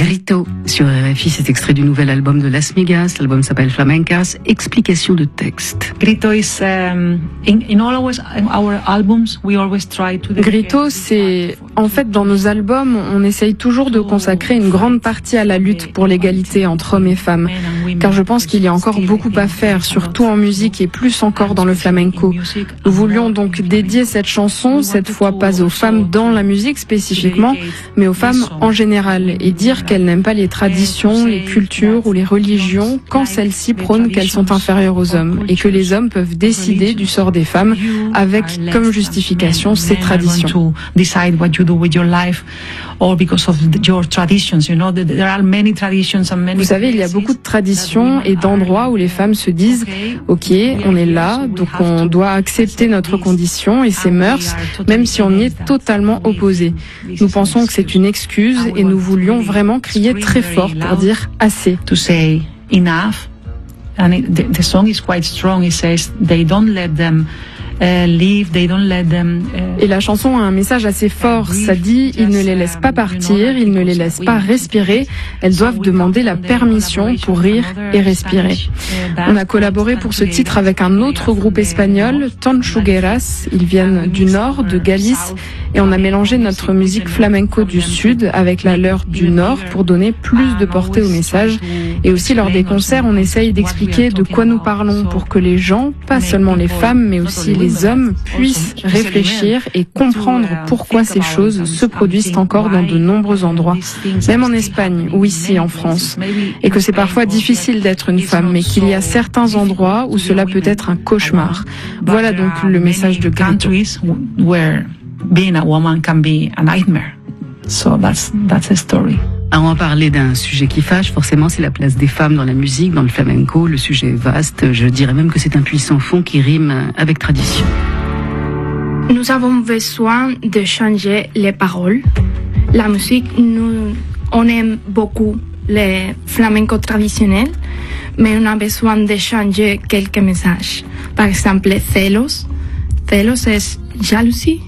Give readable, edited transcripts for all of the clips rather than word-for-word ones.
Grito sur RFI, cet extrait du nouvel album de Las Migas. L'album s'appelle Flamencas. Explication de texte. Grito is in all our albums we always try to. Grito, c'est en fait dans nos albums, on essaye toujours de consacrer une grande partie à la lutte pour l'égalité entre hommes et femmes, car je pense qu'il y a encore beaucoup à faire, surtout en musique et plus encore dans le flamenco. Nous voulions donc dédier cette chanson, cette fois pas aux femmes dans la musique spécifiquement, mais aux femmes en général, et dire qu'elles n'aiment pas les traditions, les cultures ou les religions quand celles-ci prônent qu'elles sont inférieures aux hommes et que les hommes peuvent décider du sort des femmes avec comme justification ces traditions. Vous savez, il y a beaucoup de traditions et d'endroits où les femmes se disent « Ok, on est là, donc on doit accepter notre condition et ses mœurs, même si on y est totalement opposé. » Nous pensons que c'est une excuse et nous voulions vraiment crier très fort pour dire « assez ». To say enough, and the song is quite strong. It says they don't let them leave, they don't let them. Et la chanson a un message assez fort. Ça dit, ils ne les laissent pas partir, ils ne les laissent pas respirer. Elles doivent demander la permission pour rire et respirer. On a collaboré pour ce titre avec un autre groupe espagnol, Tonchugueras. Ils viennent du nord, de Galice, et on a mélangé notre musique flamenco du sud avec la leur du nord pour donner plus de portée au message. Et aussi lors des concerts, on essaye d'expliquer de quoi nous parlons pour que les gens, pas seulement les femmes, mais aussi les hommes, puissent réfléchir et comprendre pourquoi ces choses se produisent encore dans de nombreux endroits, même en Espagne ou ici en France. Et que c'est parfois difficile d'être une femme, mais qu'il y a certains endroits où cela peut être un cauchemar. Voilà donc le message de Grito. Being a woman can be a nightmare. So that's a story. Alors, on va parler d'un sujet qui fâche, forcément, c'est la place des femmes dans la musique, dans le flamenco. Le sujet est vaste, je dirais même que c'est un puissant fond qui rime avec tradition. Nous avons besoin de changer les paroles. La musique, on aime beaucoup les flamenco traditionnels, mais on a besoin de changer quelques messages. Par exemple, celos. Celos est jalousie.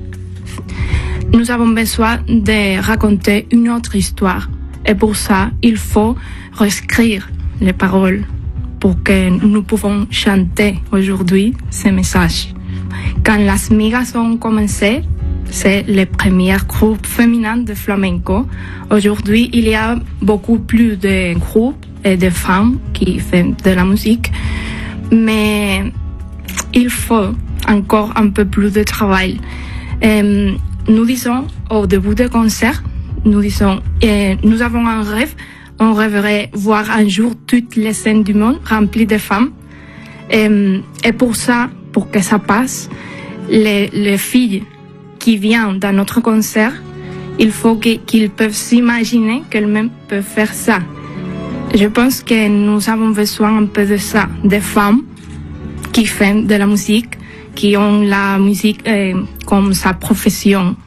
Nous avons besoin de raconter une autre histoire. Et pour ça, il faut reécrire les paroles pour que nous pouvons chanter aujourd'hui ces messages. Quand Las Migas ont commencé, c'est le premier groupe féminin de flamenco. Aujourd'hui, il y a beaucoup plus de groupes et de femmes qui font de la musique. Mais il faut encore un peu plus de travail. Nous disons au début du concert, nous avons un rêve, on rêverait voir un jour toutes les scènes du monde remplies de femmes. Et pour ça, pour que ça passe, les filles qui viennent dans notre concert, il faut qu'ils peuvent s'imaginer qu'elles-mêmes peuvent faire ça. Je pense que nous avons besoin un peu de ça, des femmes qui font de la musique, qui ont la musique comme sa profession.